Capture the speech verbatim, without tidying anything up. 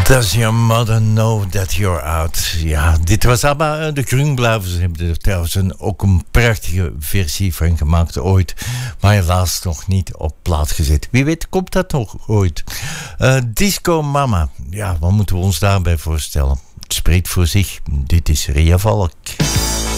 Does your mother know that you're out? Ja, dit was ABBA. De Kruinblavers hebben er trouwens een, ook een prachtige versie van gemaakt ooit. Maar helaas nog niet op plaat gezet. Wie weet komt dat nog ooit. Uh, Disco Mama. Ja, wat moeten we ons daarbij voorstellen? Het spreekt voor zich. Dit is Ria Valk.